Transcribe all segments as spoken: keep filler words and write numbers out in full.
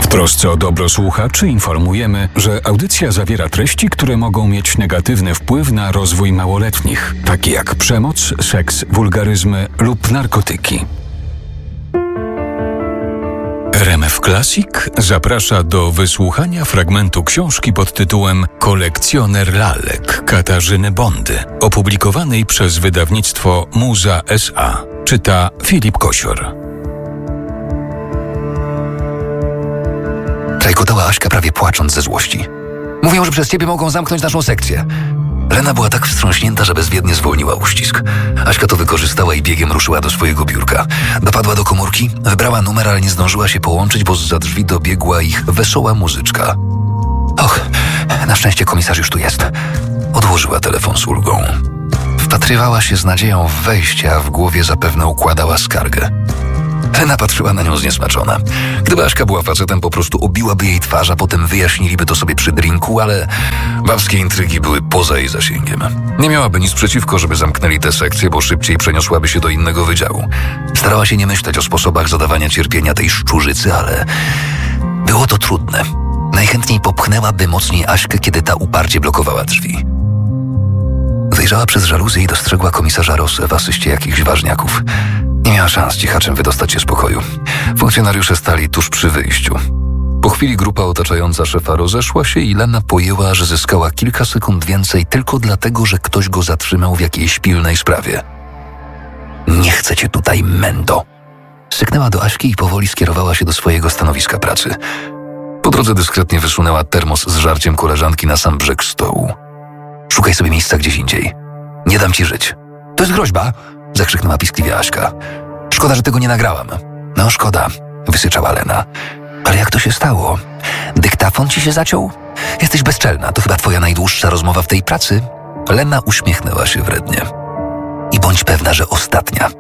trosce o dobro słuchaczy informujemy, że audycja zawiera treści, które mogą mieć negatywny wpływ na rozwój małoletnich, takie jak przemoc, seks, wulgaryzmy lub narkotyki. R M F Classic zaprasza do wysłuchania fragmentu książki pod tytułem Kolekcjoner lalek Katarzyny Bondy, opublikowanej przez wydawnictwo Muza S A. Czyta Filip Kosior. Trajkotała Aśka, prawie płacząc ze złości. Mówią, że przez ciebie mogą zamknąć naszą sekcję. Lena była tak wstrząśnięta, że bezwiednie zwolniła uścisk. Aśka to wykorzystała i biegiem ruszyła do swojego biurka. Dopadła do komórki, wybrała numer, ale nie zdążyła się połączyć, bo zza drzwi dobiegła ich wesoła muzyczka. Och, na szczęście komisarz już tu jest. Odłożyła telefon z ulgą. Wpatrywała się z nadzieją w wejście, a w głowie zapewne układała skargę. Lena patrzyła na nią zniesmaczona. Gdyby Aśka była facetem, po prostu obiłaby jej twarz, a potem wyjaśniliby to sobie przy drinku, ale babskie intrygi były poza jej zasięgiem. Nie miałaby nic przeciwko, żeby zamknęli tę sekcję, bo szybciej przeniosłaby się do innego wydziału. Starała się nie myśleć o sposobach zadawania cierpienia tej szczurzycy, ale było to trudne. Najchętniej popchnęłaby mocniej Aśkę, kiedy ta uparcie blokowała drzwi. Wyjrzała przez żaluzję i dostrzegła komisarza Rosę w asyście jakichś ważniaków. Nie miała szans cichaczem wydostać się z pokoju. Funkcjonariusze stali tuż przy wyjściu. Po chwili grupa otaczająca szefa rozeszła się i Lena pojęła, że zyskała kilka sekund więcej tylko dlatego, że ktoś go zatrzymał w jakiejś pilnej sprawie. Nie chcę cię tutaj, mendo! Syknęła do Aśki i powoli skierowała się do swojego stanowiska pracy. Po drodze dyskretnie wysunęła termos z żarciem koleżanki na sam brzeg stołu. Szukaj sobie miejsca gdzieś indziej. Nie dam ci żyć. To jest groźba! Zakrzyknęła piskliwie Aśka. Szkoda, że tego nie nagrałam. No szkoda, wysyczała Lena. Ale jak to się stało? Dyktafon ci się zaciął? Jesteś bezczelna, to chyba twoja najdłuższa rozmowa w tej pracy? Lena uśmiechnęła się wrednie. I bądź pewna, że ostatnia.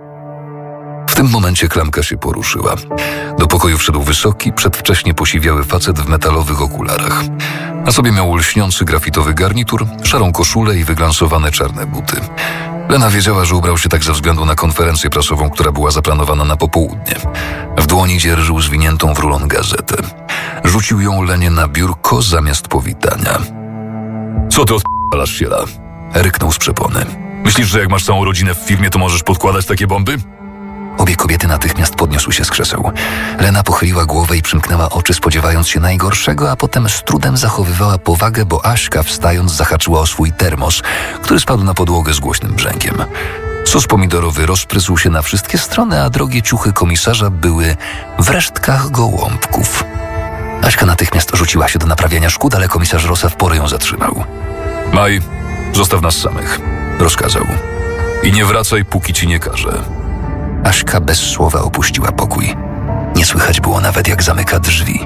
W tym momencie klamka się poruszyła. Do pokoju wszedł wysoki, przedwcześnie posiwiały facet w metalowych okularach. Na sobie miał lśniący grafitowy garnitur, szarą koszulę i wyglansowane czarne buty. Lena wiedziała, że ubrał się tak ze względu na konferencję prasową, która była zaplanowana na popołudnie. W dłoni dzierżył zwiniętą w rulon gazetę. Rzucił ją Lenie na biurko zamiast powitania. Co ty odpalasz, siela? Ryknął z przepony. Myślisz, że jak masz całą rodzinę w firmie, to możesz podkładać takie bomby? Obie kobiety natychmiast podniosły się z krzeseł. Lena pochyliła głowę i przymknęła oczy, spodziewając się najgorszego, a potem z trudem zachowywała powagę, bo Aśka, wstając, zahaczyła o swój termos, który spadł na podłogę z głośnym brzękiem. Sos pomidorowy rozprysł się na wszystkie strony, a drogie ciuchy komisarza były w resztkach gołąbków. Aśka natychmiast rzuciła się do naprawiania szkód, ale komisarz Rosa w porę ją zatrzymał. Maj, zostaw nas samych, rozkazał. I nie wracaj, póki ci nie każę. Aśka bez słowa opuściła pokój. Nie słychać było nawet, jak zamyka drzwi.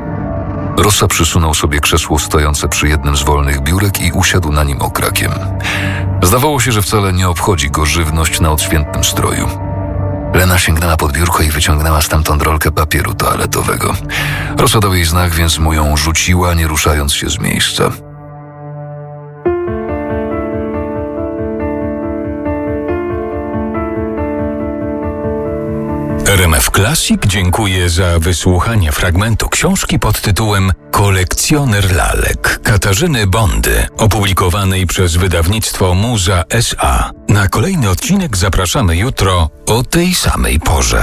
Rosa przysunął sobie krzesło stojące przy jednym z wolnych biurek i usiadł na nim okrakiem. Zdawało się, że wcale nie obchodzi go żywność na odświętnym stroju. Lena sięgnęła pod biurko i wyciągnęła stamtąd rolkę papieru toaletowego. Rosa dał jej znak, więc mu ją rzuciła, nie ruszając się z miejsca. R M F Classic dziękuję za wysłuchanie fragmentu książki pod tytułem Kolekcjoner lalek Katarzyny Bondy, opublikowanej przez wydawnictwo Muza S A. Na kolejny odcinek zapraszamy jutro o tej samej porze.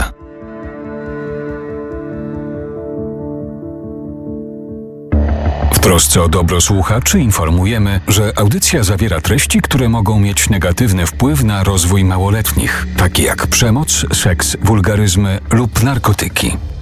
W trosce o dobro słuchaczy informujemy, że audycja zawiera treści, które mogą mieć negatywny wpływ na rozwój małoletnich, takie jak przemoc, seks, wulgaryzmy lub narkotyki.